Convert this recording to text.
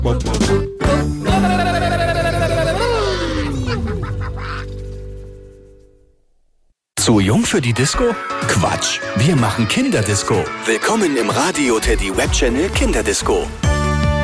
Zu jung für die Disco? Quatsch, wir machen Kinderdisco. Willkommen im Radio Teddy Webchannel Kinderdisco.